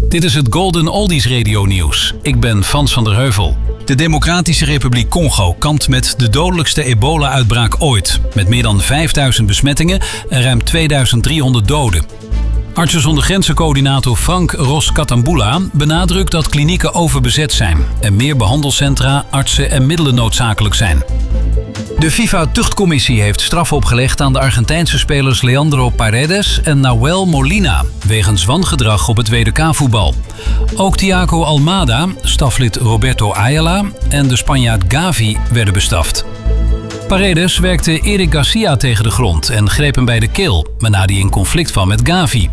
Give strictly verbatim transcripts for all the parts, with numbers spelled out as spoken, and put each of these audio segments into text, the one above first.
Dit is het Golden Oldies Radio Nieuws. Ik ben Frans van der Heuvel. De Democratische Republiek Congo kampt met de dodelijkste ebola-uitbraak ooit. Met meer dan vijfduizend besmettingen en ruim tweeduizend driehonderd doden. Artsen zonder Grenzen-coördinator Frank Ros-Katambula benadrukt dat klinieken overbezet zijn en meer behandelcentra, artsen en middelen noodzakelijk zijn. De FIFA-tuchtcommissie heeft straf opgelegd aan de Argentijnse spelers Leandro Paredes en Nahuel Molina wegens wangedrag op het W D K-voetbal. Ook Thiago Almada, staflid Roberto Ayala en de Spanjaard Gavi werden bestraft. Paredes werkte Eric Garcia tegen de grond en greep hem bij de keel, waarna hij in conflict kwam met Gavi.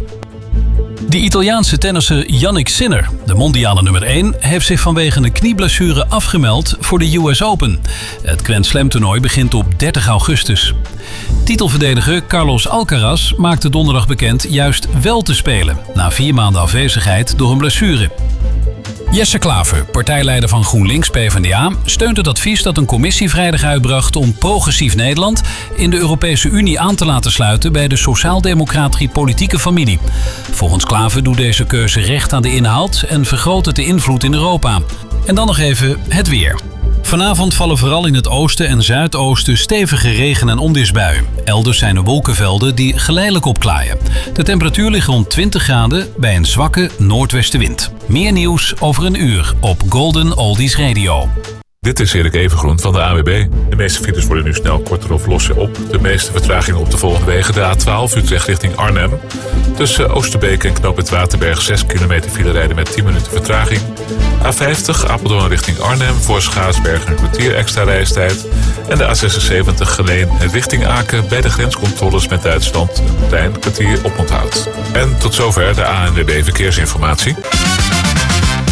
De Italiaanse tennisser Jannik Sinner, de mondiale nummer één, heeft zich vanwege een knieblessure afgemeld voor de U S Open. Het Grand Slam toernooi begint op dertig augustus. Titelverdediger Carlos Alcaraz maakte donderdag bekend juist wel te spelen, na vier maanden afwezigheid door een blessure. Jesse Klaver, partijleider van GroenLinks PvdA, steunt het advies dat een commissie vrijdag uitbracht om progressief Nederland in de Europese Unie aan te laten sluiten bij de sociaal-democratische politieke familie. Volgens Klaver doet deze keuze recht aan de inhoud en vergroot het de invloed in Europa. En dan nog even het weer. Vanavond vallen vooral in het oosten en zuidoosten stevige regen- en onweersbuien. Elders zijn er wolkenvelden die geleidelijk opklaaien. De temperatuur ligt rond twintig graden bij een zwakke noordwestenwind. Meer nieuws over een uur op Golden Oldies Radio. Dit is Erik Evengroen van de A W B. De meeste files worden nu snel korter of lossen op. De meeste vertragingen op de volgende wegen. De A twaalf Utrecht richting Arnhem. Tussen Oosterbeek en Knooppunt Waterberg zes kilometer file rijden met tien minuten vertraging. A vijftig Apeldoorn richting Arnhem voor Schaarsberg een kwartier extra reistijd. En de A zesenzeventig Geleen richting Aken bij de grenscontroles met Duitsland een klein kwartier oponthoud. En tot zover de A N W B Verkeersinformatie.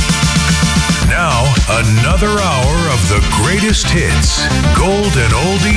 Now, another hour of the greatest hits. Golden Oldies.